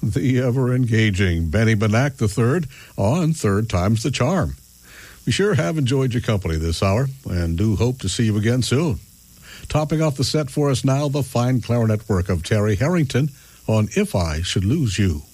the ever-engaging Benny Benack III on Third Time's the Charm. We sure have enjoyed your company this hour and do hope to see you again soon. Topping off the set for us now, the fine clarinet work of Terry Harrington on If I Should Lose You.